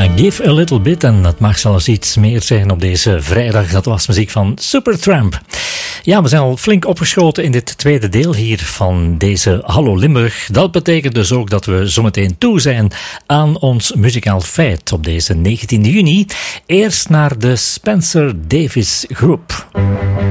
Ja, Give a Little Bit, en dat mag zelfs iets meer zijn op deze vrijdag. Dat was muziek van Supertramp. Ja, we zijn al flink opgeschoten in dit tweede deel hier van deze Hallo Limburg. Dat betekent dus ook dat we zometeen toe zijn aan ons muzikaal feit op deze 19e juni. Eerst naar de Spencer Davis Groep.